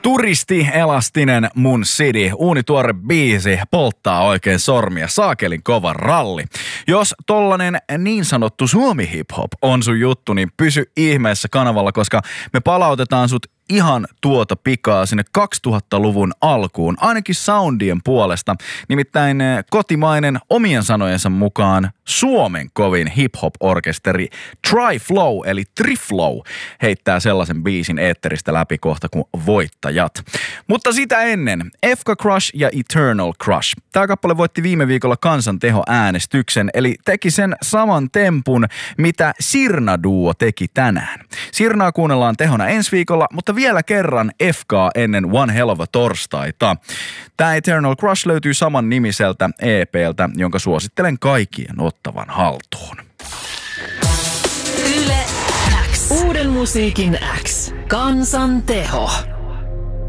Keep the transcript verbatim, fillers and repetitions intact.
Turisti, elastinen, mun city, uunituore biisi, polttaa oikein sormia, saakelin kova ralli. Jos tollanen niin sanottu suomi hip-hop on sun juttu, niin pysy ihmeessä kanavalla, koska me palautetaan sut ihan tuota pikaa sinne kaksituhattaluvun alkuun, ainakin soundien puolesta. Nimittäin kotimainen omien sanojensa mukaan Suomen kovin hip-hop-orkesteri Tri-Flow eli Tri-Flow heittää sellaisen biisin eetteristä läpi kohta kuin Voittajat. Mutta sitä ennen Efka Crush ja Eternal Crush. Tämä kappale voitti viime viikolla Kansanteho-äänestyksen, eli teki sen saman tempun, mitä Sirna-duo teki tänään. Sirnaa kuunnellaan tehona ensi viikolla, mutta vielä kerran Efkaa ennen One Hell of a Torstaita. Tämä Eternal Crush löytyy saman nimiseltä E P:ltä, jonka suosittelen kaikkien ottavan haltuun. Yle X. Uuden musiikin X. Kansanteho.